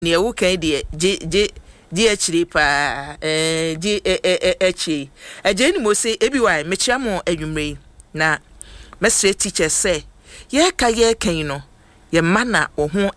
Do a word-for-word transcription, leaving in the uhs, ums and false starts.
ne wo kan de je je je achiri pa eh je echi eje ni mo se ebi wa me chia mo anwumre na mesre teacher say ye ka ye kan no ye mana wo ho